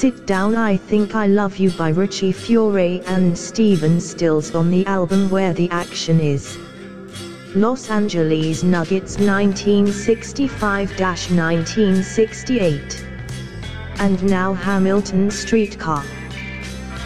Sit Down I Think I Love You by Richie Fiore and Stephen Stills on the album Where the Action Is. Los Angeles Nuggets 1965-1968. And now Hamilton Streetcar.